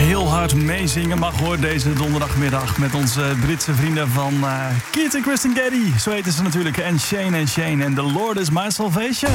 Heel hard meezingen mag hoor deze donderdagmiddag met onze Britse vrienden van Keith en Kristen Getty. Zo heten ze natuurlijk. En Shane en The Lord is my salvation.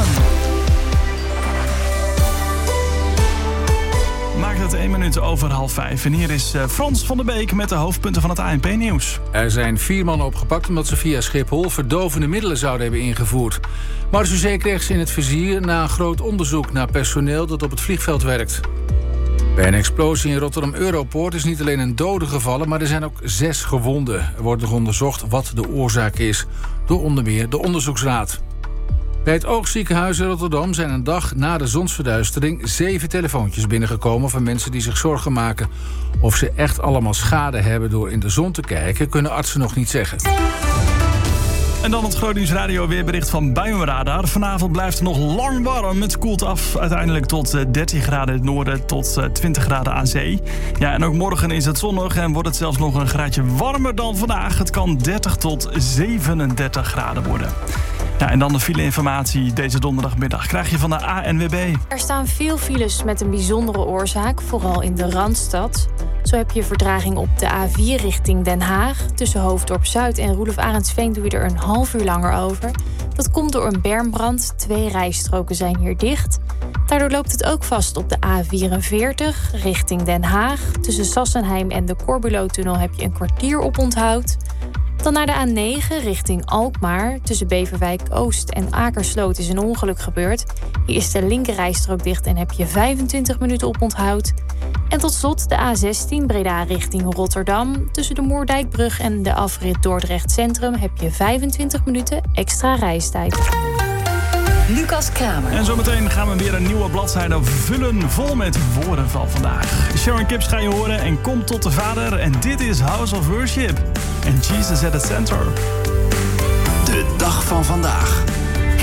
Maakt het 1 minuut over 4:30. En hier is Frans van der Beek met de hoofdpunten van het ANP-nieuws. Er zijn 4 mannen opgepakt omdat ze via Schiphol verdovende middelen zouden hebben ingevoerd. Marseillais kreeg ze in het vizier na een groot onderzoek naar personeel dat op het vliegveld werkt. Bij een explosie in Rotterdam Europoort is niet alleen een dode gevallen, maar er zijn ook 6 gewonden. Er wordt nog onderzocht wat de oorzaak is, door onder meer de onderzoeksraad. Bij het Oogziekenhuis in Rotterdam zijn een dag na de zonsverduistering 7 telefoontjes binnengekomen van mensen die zich zorgen maken. Of ze echt allemaal schade hebben door in de zon te kijken, kunnen artsen nog niet zeggen. En dan het Gronings Radio weerbericht van Buienradar. Vanavond blijft het nog lang warm. Het koelt af uiteindelijk tot 13 graden in het noorden tot 20 graden aan zee. Ja, en ook morgen is het zonnig en wordt het zelfs nog een graadje warmer dan vandaag. Het kan 30 tot 37 graden worden. Ja, en dan de file-informatie deze donderdagmiddag krijg je van de ANWB. Er staan veel files met een bijzondere oorzaak, vooral in de Randstad. Zo heb je vertraging op de A4 richting Den Haag. Tussen Hoofddorp Zuid en Roelof Arendsveen doe je er een half uur langer over. Dat komt door een bermbrand. 2 rijstroken zijn hier dicht. Daardoor loopt het ook vast op de A44 richting Den Haag. Tussen Sassenheim en de Corbulo-tunnel heb je een kwartier op onthoud. Dan naar de A9 richting Alkmaar. Tussen Beverwijk Oost en Akersloot is een ongeluk gebeurd. Hier is de linkerrijstrook dicht en heb je 25 minuten op onthoud. En tot slot de A16 Breda richting Rotterdam. Tussen de Moerdijkbrug en de afrit Dordrecht Centrum heb je 25 minuten extra reistijd. Lucas Kramer. En zometeen gaan we weer een nieuwe bladzijde vullen vol met woorden van vandaag. Sharon Kips ga je horen en Kom tot de Vader. En dit is House of Worship. En Jesus at the Center. De dag van vandaag.